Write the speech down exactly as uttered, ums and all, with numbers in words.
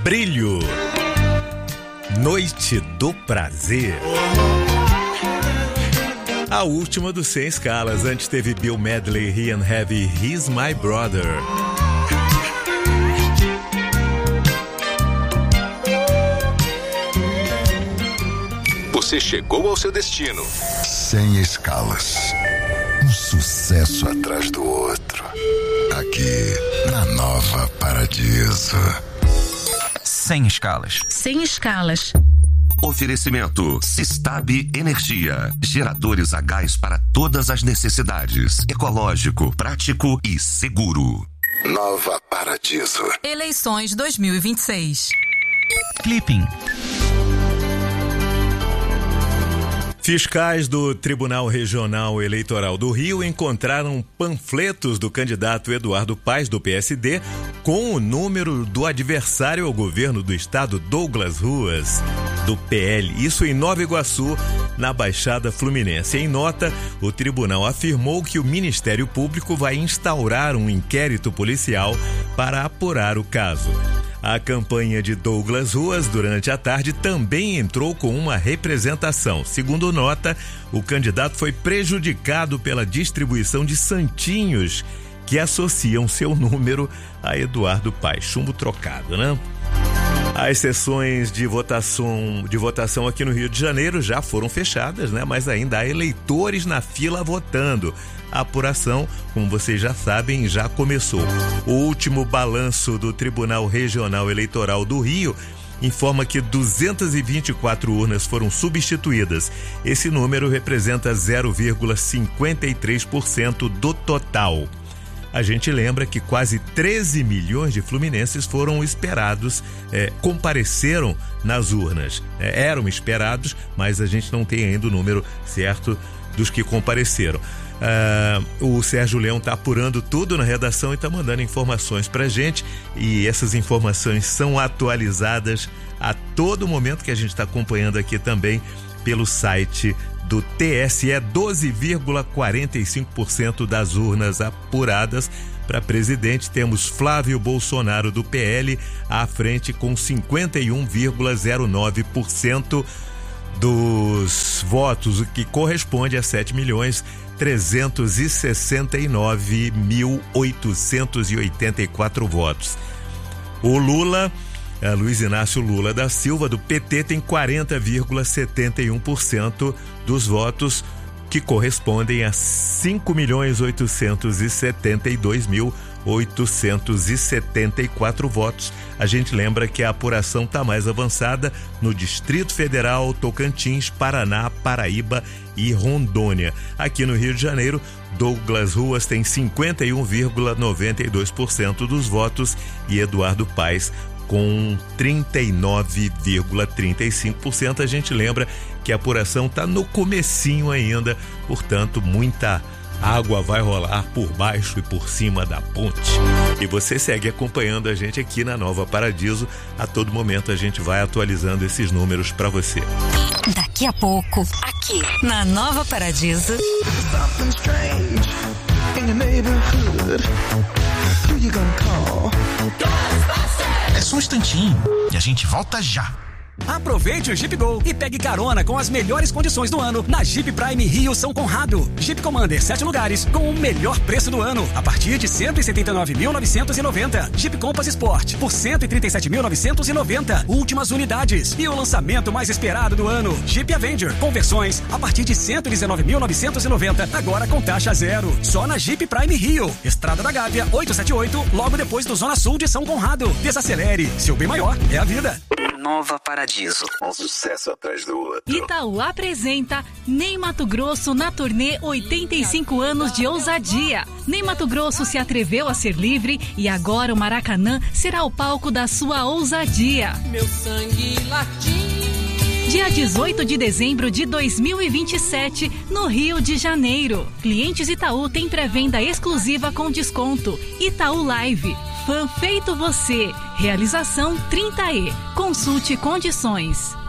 Brilho. Noite do Prazer. A última dos Sem Escalas. Antes teve Bill Medley, Ian Heavy, He's My Brother. Você chegou ao seu destino. Sem Escalas. Um sucesso atrás do outro. Aqui na Nova Paradiso. Sem Escalas. Sem Escalas. Oferecimento Sistab Energia. Geradores a gás para todas as necessidades. Ecológico, prático e seguro. Nova Paradiso. Eleições dois mil e vinte e seis. Clipping. Fiscais do Tribunal Regional Eleitoral do Rio encontraram panfletos do candidato Eduardo Paes, do P S D, com o número do adversário ao governo do estado, Douglas Ruas, do P L. Isso em Nova Iguaçu, na Baixada Fluminense. Em nota, o tribunal afirmou que o Ministério Público vai instaurar um inquérito policial para apurar o caso. A campanha de Douglas Ruas, durante a tarde, também entrou com uma representação. Segundo nota, o candidato foi prejudicado pela distribuição de santinhos que associam seu número a Eduardo Paes. Chumbo trocado, né? As sessões de votação, de votação aqui no Rio de Janeiro já foram fechadas, né? Mas ainda há eleitores na fila votando. A apuração, como vocês já sabem, já começou. O último balanço do Tribunal Regional Eleitoral do Rio informa que duzentas e vinte e quatro urnas foram substituídas. Esse número representa zero vírgula cinquenta e três por cento do total. A gente lembra que quase treze milhões de fluminenses foram esperados, é, compareceram nas urnas. É, eram esperados, mas a gente não tem ainda o número certo dos que compareceram. Uh, o Sérgio Leão está apurando tudo na redação e está mandando informações para a gente, e essas informações são atualizadas a todo momento, que a gente está acompanhando aqui também pelo site do T S E. Doze vírgula quarenta e cinco por cento das urnas apuradas para presidente. Temos Flávio Bolsonaro, do P L, à frente com cinquenta e um vírgula zero nove por cento dos votos, o que corresponde a sete milhões trezentos e sessenta e nove mil oitocentos e oitenta e quatro votos. O Lula, Luiz Inácio Lula da Silva, do P T, tem quarenta vírgula setenta e um por cento dos votos, que correspondem a cinco milhões oitocentos e setenta e dois mil oitocentos e setenta e quatro votos. A gente lembra que a apuração está mais avançada no Distrito Federal, Tocantins, Paraná, Paraíba e Rondônia. Aqui no Rio de Janeiro, Douglas Ruas tem cinquenta e um vírgula noventa e dois por cento dos votos e Eduardo Paes com trinta e nove vírgula trinta e cinco por cento. A gente lembra que a apuração está no comecinho ainda, portanto, muita água vai rolar por baixo e por cima da ponte. E você segue acompanhando a gente aqui na Nova Paradiso. A todo momento a gente vai atualizando esses números para você. Daqui a pouco, aqui na Nova Paradiso. É só um instantinho e a gente volta já. Aproveite o Jeep Go e pegue carona com as melhores condições do ano na Jeep Prime Rio São Conrado. Jeep Commander sete lugares com o melhor preço do ano a partir de cento e setenta e nove mil novecentos e noventa. Jeep Compass Sport por cento e trinta e sete mil novecentos e noventa. Últimas unidades. E o lançamento mais esperado do ano, Jeep Avenger, com versões a partir de cento e dezenove mil novecentos e noventa, agora com taxa zero. Só na Jeep Prime Rio. Estrada da Gávea oitocentos e setenta e oito, logo depois do Zona Sul de São Conrado. Desacelere, seu bem maior é a vida. Nova Paradiso. Um sucesso atrás do outro. Itaú apresenta Ney Matogrosso na turnê oitenta e cinco anos de ousadia. Ney Matogrosso se atreveu a ser livre e agora o Maracanã será o palco da sua ousadia. Meu sangue latim. Dia dezoito de dezembro de dois mil e vinte e sete, no Rio de Janeiro. Clientes Itaú têm pré-venda exclusiva com desconto. Itaú Live. Fã feito você. Realização trinta E. Consulte condições.